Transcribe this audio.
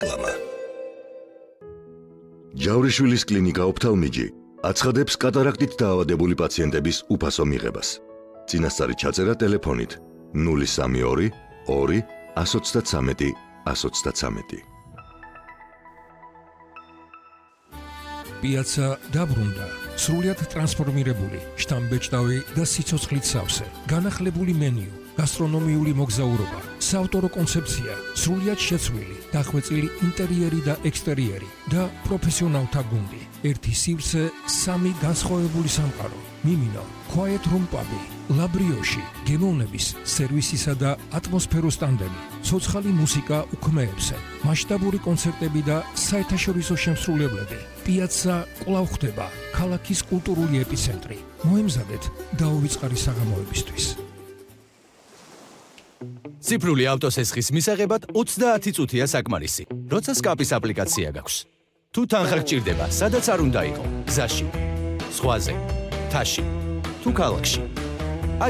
რეკლამა. ჯავრიშვილის კლინიკა ოფთალმიჯი აცხადებს კატარაქტით დაავადებული პაციენტების უფასო მიღებას. წინასწარი ჩაწერა ტელეფონით 032 2 133 133. პიაცა დაბრუნდა, სრულიად ტრანსფორმირებული, შტამბეჭდავი და სიცოცხლით სავსე, განახლებული მენიუ, გასტრონომიული მოგზაურობა, საავტორო კონცეფცია, სრულიად შეცვლილი, დახვეწილი ინტერიერი და ექსტერიერი და პროფესიონალთა გუნდი. ერთი სივრცე, სამი განსხვავებული სამყარო. მიმინო, Quiet Room Pub, ლაბრიოში, გემოვნების, სერვისისა და ატმოსფეროს ტანდემი, ცოცხალი მუსიკა უქმეებზე, მასშტაბური კონცერტები და საერთაშორისო შემსრულებლები. პიაცა კვლავ ხდება ქალაქის კულტურული ეპიცენტრი. მოემზადეთ დაუვიწყარი საღამოებისთვის. ციფრული ავტოსესხის მისაღებად 30 წუთია საკმარისი, როცა სკაპის აპლიკაცია გაქვს. თუ თანხა გჭირდება, სადაც არ უნდა იყო, გზაში, ზღვაზე, მთაში, თუ ქალაქში.